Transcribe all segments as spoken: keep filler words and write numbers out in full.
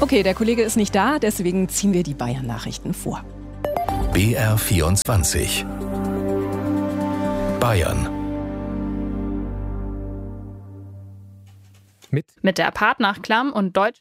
Okay, der Kollege ist nicht da, deswegen ziehen wir die Bayern-Nachrichten vor. B R vierundzwanzig. Bayern. Mit? Mit der Partnachklamm und Deutsch.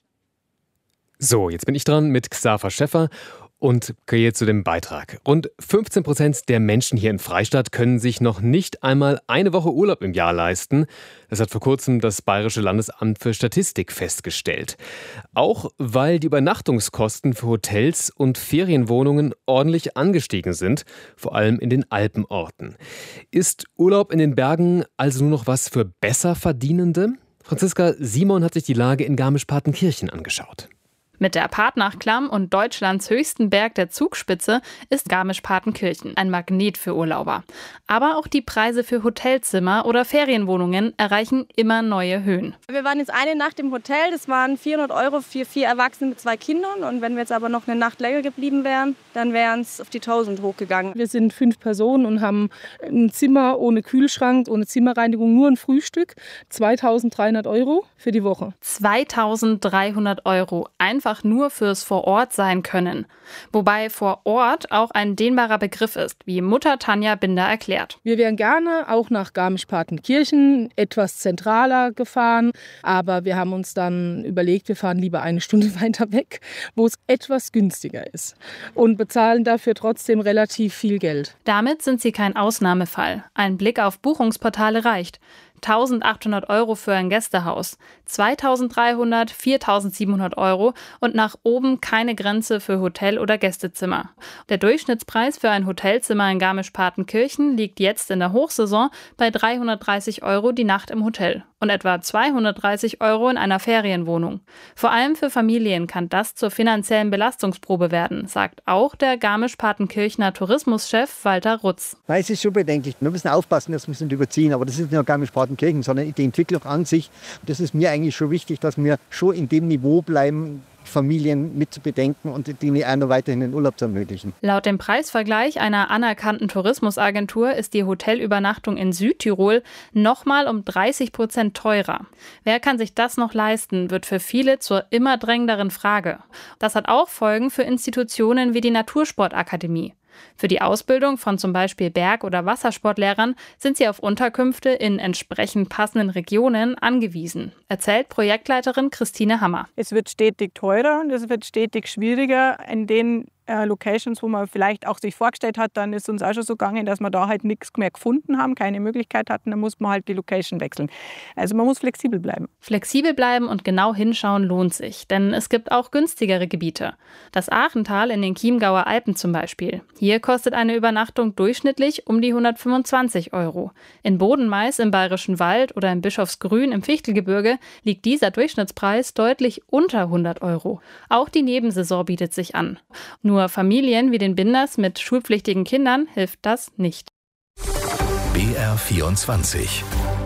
So, jetzt bin ich dran mit Xaver Schäffer und gehe zu dem Beitrag. Rund fünfzehn Prozent der Menschen hier in Freistadt können sich noch nicht einmal eine Woche Urlaub im Jahr leisten. Das hat vor kurzem das Bayerische Landesamt für Statistik festgestellt. Auch weil die Übernachtungskosten für Hotels und Ferienwohnungen ordentlich angestiegen sind, vor allem in den Alpenorten. Ist Urlaub in den Bergen also nur noch was für Besserverdienende? Franziska Simon hat sich die Lage in Garmisch-Partenkirchen angeschaut. Mit der Partnachklamm und Deutschlands höchsten Berg der Zugspitze ist Garmisch-Partenkirchen ein Magnet für Urlauber. Aber auch die Preise für Hotelzimmer oder Ferienwohnungen erreichen immer neue Höhen. Wir waren jetzt eine Nacht im Hotel, das waren vierhundert Euro für vier Erwachsene mit zwei Kindern. Und wenn wir jetzt aber noch eine Nacht länger geblieben wären, dann wären es auf die tausend hochgegangen. Wir sind fünf Personen und haben ein Zimmer ohne Kühlschrank, ohne Zimmerreinigung, nur ein Frühstück. zweitausenddreihundert Euro für die Woche. zweitausenddreihundert Euro, einfach nur fürs Vor-Ort sein können. Wobei vor Ort auch ein dehnbarer Begriff ist, wie Mutter Tanja Binder erklärt. Wir wären gerne auch nach Garmisch-Partenkirchen etwas zentraler gefahren, aber wir haben uns dann überlegt, wir fahren lieber eine Stunde weiter weg, wo es etwas günstiger ist und bezahlen dafür trotzdem relativ viel Geld. Damit sind sie kein Ausnahmefall. Ein Blick auf Buchungsportale reicht. eintausendachthundert Euro für ein Gästehaus, zweitausenddreihundert, viertausendsiebenhundert Euro und nach oben keine Grenze für Hotel- oder Gästezimmer. Der Durchschnittspreis für ein Hotelzimmer in Garmisch-Partenkirchen liegt jetzt in der Hochsaison bei dreihundertdreißig Euro die Nacht im Hotel und etwa zweihundertdreißig Euro in einer Ferienwohnung. Vor allem für Familien kann das zur finanziellen Belastungsprobe werden, sagt auch der Garmisch-Partenkirchener Tourismuschef Walter Rutz. Nein, es ist schon bedenklich. Wir müssen aufpassen, dass wir es nicht überziehen. Aber das ist nicht nur Garmisch-Partenkirchen, sondern die Entwicklung an sich. Das ist mir eigentlich schon wichtig, dass wir schon in dem Niveau bleiben, Familien mit zu bedenken und denen auch noch weiterhin den Urlaub zu ermöglichen. Laut dem Preisvergleich einer anerkannten Tourismusagentur ist die Hotelübernachtung in Südtirol nochmal um dreißig Prozent teurer. Wer kann sich das noch leisten, wird für viele zur immer drängenderen Frage. Das hat auch Folgen für Institutionen wie die Natursportakademie. Für die Ausbildung von zum Beispiel Berg- oder Wassersportlehrern sind sie auf Unterkünfte in entsprechend passenden Regionen angewiesen, erzählt Projektleiterin Christine Hammer. Es wird stetig teurer und es wird stetig schwieriger. In den äh, Locations, wo man vielleicht auch sich vorgestellt hat, dann ist uns auch schon so gegangen, dass wir da halt nichts mehr gefunden haben, keine Möglichkeit hatten, dann muss man halt die Location wechseln. Also man muss flexibel bleiben. Flexibel bleiben und genau hinschauen lohnt sich, denn es gibt auch günstigere Gebiete. Das Aachental in den Chiemgauer Alpen zum Beispiel. Hier kostet eine Übernachtung durchschnittlich um die hundertfünfundzwanzig Euro. In Bodenmais im Bayerischen Wald oder in Bischofsgrün im Fichtelgebirge liegt dieser Durchschnittspreis deutlich unter hundert Euro. Auch die Nebensaison bietet sich an. Nur Familien wie den Binders mit schulpflichtigen Kindern hilft das nicht. B R vierundzwanzig.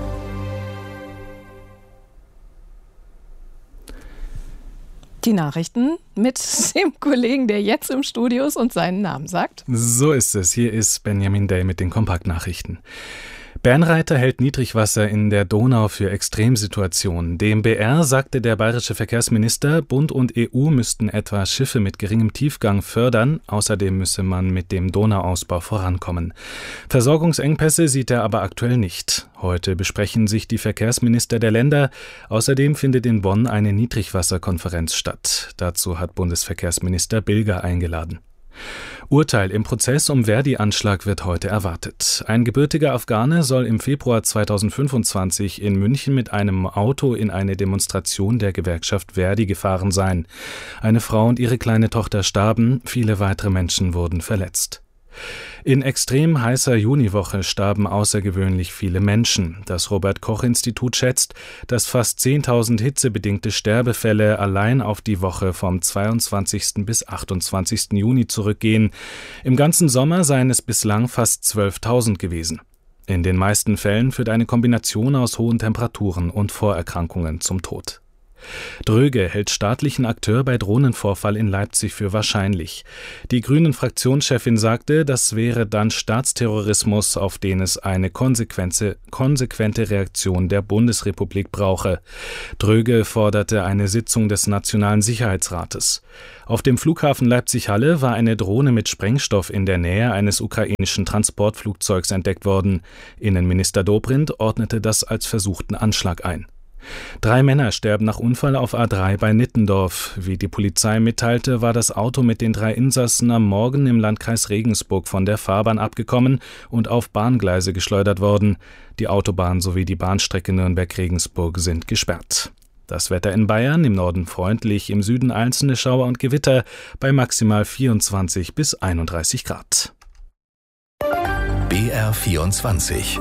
Die Nachrichten mit dem Kollegen, der jetzt im Studio ist und seinen Namen sagt. So ist es. Hier ist Benjamin Day mit den Kompaktnachrichten. Bernreiter hält Niedrigwasser in der Donau für Extremsituationen. Dem B R sagte der bayerische Verkehrsminister, Bund und E U müssten etwa Schiffe mit geringem Tiefgang fördern. Außerdem müsse man mit dem Donauausbau vorankommen. Versorgungsengpässe sieht er aber aktuell nicht. Heute besprechen sich die Verkehrsminister der Länder. Außerdem findet in Bonn eine Niedrigwasserkonferenz statt. Dazu hat Bundesverkehrsminister Bilger eingeladen. Urteil im Prozess um Verdi-Anschlag wird heute erwartet. Ein gebürtiger Afghane soll im Februar zweitausendfünfundzwanzig in München mit einem Auto in eine Demonstration der Gewerkschaft Verdi gefahren sein. Eine Frau und ihre kleine Tochter starben, viele weitere Menschen wurden verletzt. In extrem heißer Juniwoche starben außergewöhnlich viele Menschen. Das Robert-Koch-Institut schätzt, dass fast zehntausend hitzebedingte Sterbefälle allein auf die Woche vom zweiundzwanzigsten bis achtundzwanzigsten Juni zurückgehen. Im ganzen Sommer seien es bislang fast zwölftausend gewesen. In den meisten Fällen führt eine Kombination aus hohen Temperaturen und Vorerkrankungen zum Tod. Dröge hält staatlichen Akteur bei Drohnenvorfall in Leipzig für wahrscheinlich. Die Grünen-Fraktionschefin sagte, das wäre dann Staatsterrorismus, auf den es eine konsequente, konsequente Reaktion der Bundesrepublik brauche. Dröge forderte eine Sitzung des Nationalen Sicherheitsrates. Auf dem Flughafen Leipzig-Halle war eine Drohne mit Sprengstoff in der Nähe eines ukrainischen Transportflugzeugs entdeckt worden. Innenminister Dobrindt ordnete das als versuchten Anschlag ein. Drei Männer sterben nach Unfall auf A drei bei Nittendorf. Wie die Polizei mitteilte, war das Auto mit den drei Insassen am Morgen im Landkreis Regensburg von der Fahrbahn abgekommen und auf Bahngleise geschleudert worden. Die Autobahn sowie die Bahnstrecke Nürnberg-Regensburg sind gesperrt. Das Wetter in Bayern, im Norden freundlich, im Süden einzelne Schauer und Gewitter bei maximal vierundzwanzig bis einunddreißig Grad. B R vierundzwanzig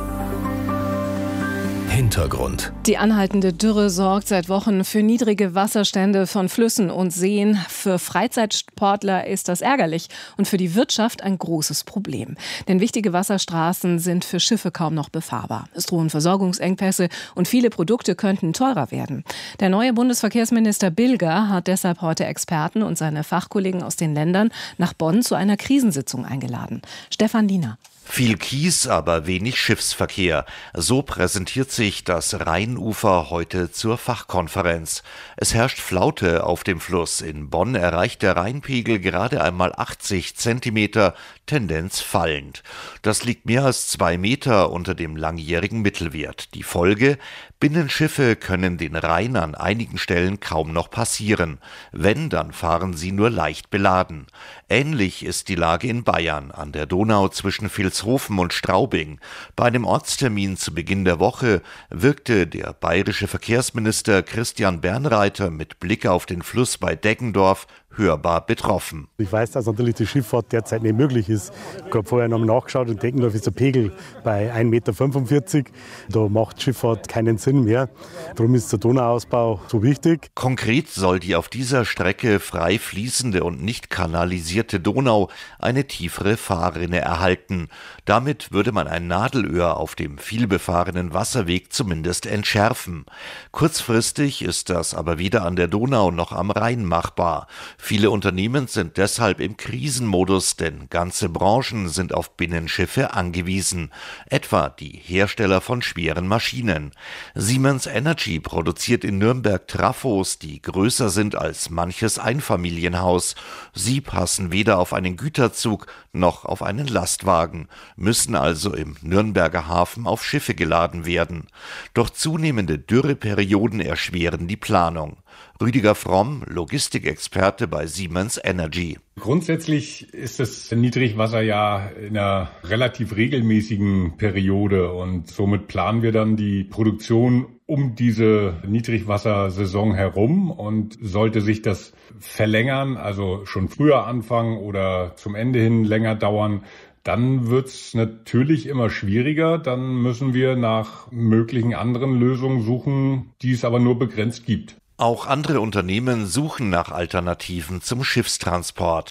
Hintergrund. Die anhaltende Dürre sorgt seit Wochen für niedrige Wasserstände von Flüssen und Seen. Für Freizeitsportler ist das ärgerlich und für die Wirtschaft ein großes Problem. Denn wichtige Wasserstraßen sind für Schiffe kaum noch befahrbar. Es drohen Versorgungsengpässe und viele Produkte könnten teurer werden. Der neue Bundesverkehrsminister Bilger hat deshalb heute Experten und seine Fachkollegen aus den Ländern nach Bonn zu einer Krisensitzung eingeladen. Stefan Diener. Viel Kies, aber wenig Schiffsverkehr. So präsentiert sich das Rheinufer heute zur Fachkonferenz. Es herrscht Flaute auf dem Fluss. In Bonn erreicht der Rheinpegel gerade einmal achtzig Zentimeter, Tendenz fallend. Das liegt mehr als zwei Meter unter dem langjährigen Mittelwert. Die Folge: Binnenschiffe können den Rhein an einigen Stellen kaum noch passieren. Wenn, dann fahren sie nur leicht beladen. Ähnlich ist die Lage in Bayern, an der Donau zwischen Vilshofen und Straubing. Bei einem Ortstermin zu Beginn der Woche wirkte der bayerische Verkehrsminister Christian Bernreiter mit Blick auf den Fluss bei Deggendorf hörbar betroffen. Ich weiß, dass natürlich die Schifffahrt derzeit nicht möglich ist. Ich habe vorher noch mal nachgeschaut und Deggendorf ist der Pegel bei ein Meter fünfundvierzig. Da macht Schifffahrt keinen Sinn mehr. Darum ist der Donauausbau so wichtig. Konkret soll die auf dieser Strecke frei fließende und nicht kanalisierte Donau eine tiefere Fahrrinne erhalten. Damit würde man ein Nadelöhr auf dem vielbefahrenen Wasserweg zumindest entschärfen. Kurzfristig ist das aber weder an der Donau noch am Rhein machbar. Viele Unternehmen sind deshalb im Krisenmodus, denn ganze Branchen sind auf Binnenschiffe angewiesen, etwa die Hersteller von schweren Maschinen. Siemens Energy produziert in Nürnberg Trafos, die größer sind als manches Einfamilienhaus. Sie passen weder auf einen Güterzug noch auf einen Lastwagen, müssen also im Nürnberger Hafen auf Schiffe geladen werden. Doch zunehmende Dürreperioden erschweren die Planung. Rüdiger Fromm, Logistikexperte bei Siemens Energy. Grundsätzlich ist das Niedrigwasser ja in einer relativ regelmäßigen Periode und somit planen wir dann die Produktion um diese Niedrigwassersaison herum, und sollte sich das verlängern, also schon früher anfangen oder zum Ende hin länger dauern, dann wird's natürlich immer schwieriger. Dann müssen wir nach möglichen anderen Lösungen suchen, die es aber nur begrenzt gibt. Auch andere Unternehmen suchen nach Alternativen zum Schiffstransport.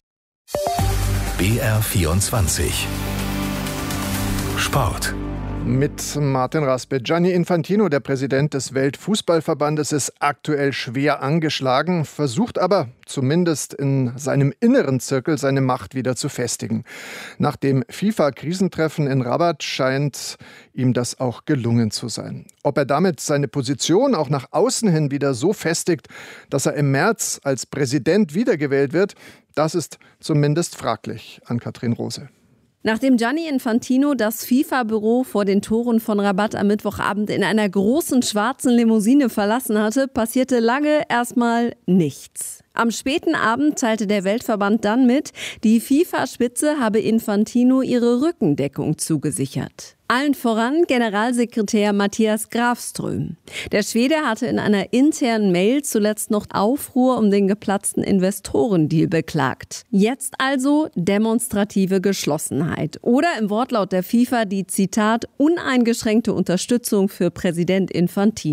B R vierundzwanzig Sport. Mit Martin Raspe. Gianni Infantino, der Präsident des Weltfußballverbandes, ist aktuell schwer angeschlagen, versucht aber zumindest in seinem inneren Zirkel seine Macht wieder zu festigen. Nach dem FIFA-Krisentreffen in Rabat scheint ihm das auch gelungen zu sein. Ob er damit seine Position auch nach außen hin wieder so festigt, dass er im März als Präsident wiedergewählt wird, das ist zumindest fraglich. Ann-Kathrin Rose. Nachdem Gianni Infantino das FIFA-Büro vor den Toren von Rabat am Mittwochabend in einer großen schwarzen Limousine verlassen hatte, passierte lange erstmal nichts. Am späten Abend teilte der Weltverband dann mit, die FIFA-Spitze habe Infantino ihre Rückendeckung zugesichert. Allen voran Generalsekretär Mattias Grafström. Der Schwede hatte in einer internen Mail zuletzt noch Aufruhr um den geplatzten Investorendeal beklagt. Jetzt also demonstrative Geschlossenheit. Oder im Wortlaut der FIFA die, Zitat, uneingeschränkte Unterstützung für Präsident Infantino.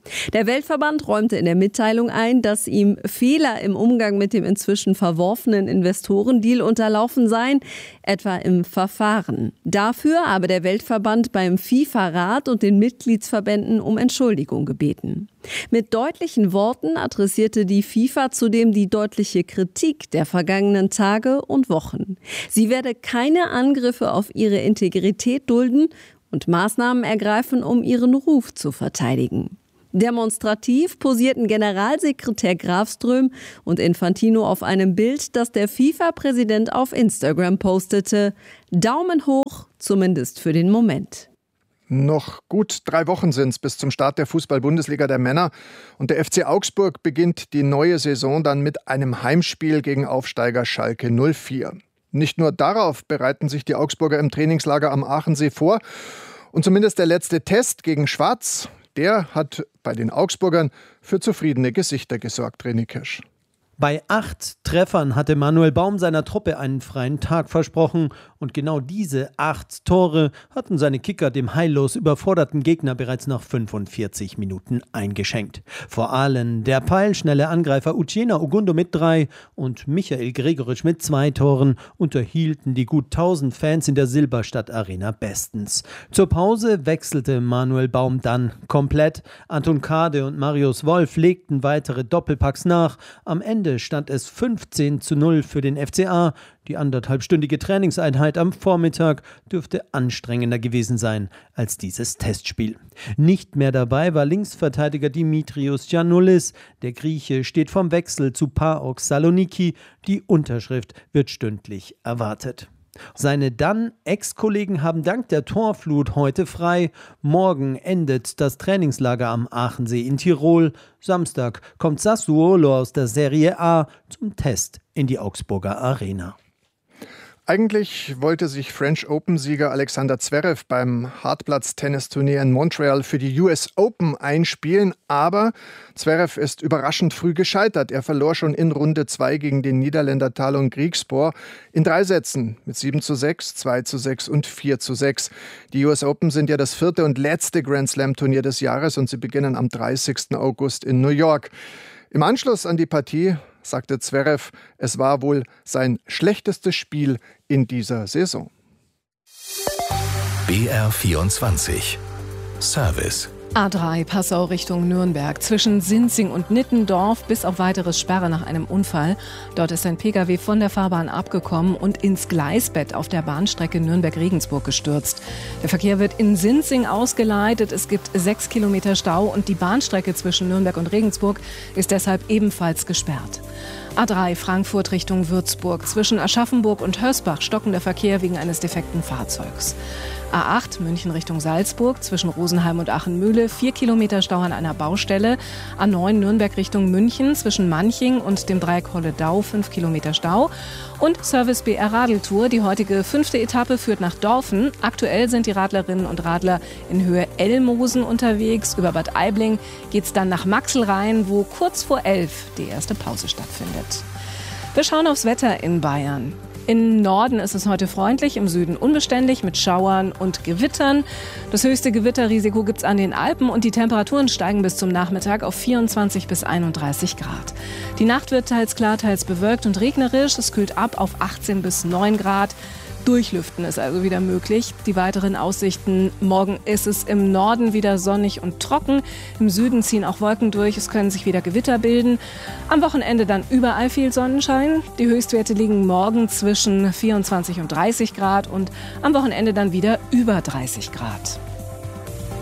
Der Weltverband räumte in der Mitteilung ein, dass ihm Fehler im Umgang mit dem inzwischen verworfenen Investorendeal unterlaufen seien, etwa im Verfahren. Dafür habe der Weltverband beim FIFA-Rat und den Mitgliedsverbänden um Entschuldigung gebeten. Mit deutlichen Worten adressierte die FIFA zudem die deutliche Kritik der vergangenen Tage und Wochen. Sie werde keine Angriffe auf ihre Integrität dulden und Maßnahmen ergreifen, um ihren Ruf zu verteidigen. Demonstrativ posierten Generalsekretär Grafström und Infantino auf einem Bild, das der FIFA-Präsident auf Instagram postete. Daumen hoch, zumindest für den Moment. Noch gut drei Wochen sind es bis zum Start der Fußball-Bundesliga der Männer. Und der F C Augsburg beginnt die neue Saison dann mit einem Heimspiel gegen Aufsteiger Schalke null vier. Nicht nur darauf bereiten sich die Augsburger im Trainingslager am Aachensee vor. Und zumindest der letzte Test gegen Schwarz, der hat bei den Augsburgern für zufriedene Gesichter gesorgt, René Kirsch. Bei acht Treffern hatte Manuel Baum seiner Truppe einen freien Tag versprochen und genau diese acht Tore hatten seine Kicker dem heillos überforderten Gegner bereits nach fünfundvierzig Minuten eingeschenkt. Vor allem der peilschnelle Angreifer Uchenna Ogundo mit drei und Michael Gregoritsch mit zwei Toren unterhielten die gut tausend Fans in der Silberstadt Arena bestens. Zur Pause wechselte Manuel Baum dann komplett. Anton Kade und Marius Wolf legten weitere Doppelpacks nach. Am Ende stand es fünfzehn zu null für den F C A. Die anderthalbstündige Trainingseinheit am Vormittag dürfte anstrengender gewesen sein als dieses Testspiel. Nicht mehr dabei war Linksverteidiger Dimitrios Giannoulis. Der Grieche steht vom Wechsel zu PAOK Saloniki. Die Unterschrift wird stündlich erwartet. Seine dann Ex-Kollegen haben dank der Torflut heute frei. Morgen endet das Trainingslager am Aachensee in Tirol. Samstag kommt Sassuolo aus der Serie A zum Test in die Augsburger Arena. Eigentlich wollte sich French Open-Sieger Alexander Zverev beim Hartplatz-Tennisturnier in Montreal für die U S Open einspielen, aber Zverev ist überraschend früh gescheitert. Er verlor schon in Runde zwei gegen den Niederländer Talon Griekspoor in drei Sätzen mit sieben zu sechs, zwei zu sechs und vier zu sechs. Die U S Open sind ja das vierte und letzte Grand-Slam-Turnier des Jahres und sie beginnen am dreißigsten August in New York. Im Anschluss an die Partie sagte Zverev, es war wohl sein schlechtestes Spiel in dieser Saison. B R vierundzwanzig Service. A drei Passau Richtung Nürnberg. Zwischen Sinzing und Nittendorf bis auf weiteres Sperre nach einem Unfall. Dort ist ein Pkw von der Fahrbahn abgekommen und ins Gleisbett auf der Bahnstrecke Nürnberg-Regensburg gestürzt. Der Verkehr wird in Sinzing ausgeleitet. Es gibt sechs Kilometer Stau und die Bahnstrecke zwischen Nürnberg und Regensburg ist deshalb ebenfalls gesperrt. A drei Frankfurt Richtung Würzburg. Zwischen Aschaffenburg und Hösbach stocken der Verkehr wegen eines defekten Fahrzeugs. A acht München Richtung Salzburg. Zwischen Rosenheim und Achenmühle vier Kilometer Stau an einer Baustelle. A neun Nürnberg Richtung München. Zwischen Manching und dem Dreieck Holledau fünf Kilometer Stau. Und Service B R Radeltour. Die heutige fünfte Etappe führt nach Dorfen. Aktuell sind die Radlerinnen und Radler in Höhe Elmosen unterwegs. Über Bad Aibling geht's dann nach Maxelrhein, wo kurz vor elf die erste Pause stattfindet. Wir schauen aufs Wetter in Bayern. Im Norden ist es heute freundlich, im Süden unbeständig mit Schauern und Gewittern. Das höchste Gewitterrisiko gibt es an den Alpen und die Temperaturen steigen bis zum Nachmittag auf vierundzwanzig bis einunddreißig Grad. Die Nacht wird teils klar, teils bewölkt und regnerisch. Es kühlt ab auf achtzehn bis neun Grad. Durchlüften ist also wieder möglich. Die weiteren Aussichten: Morgen ist es im Norden wieder sonnig und trocken. Im Süden ziehen auch Wolken durch. Es können sich wieder Gewitter bilden. Am Wochenende dann überall viel Sonnenschein. Die Höchstwerte liegen morgen zwischen vierundzwanzig und dreißig Grad und am Wochenende dann wieder über dreißig Grad.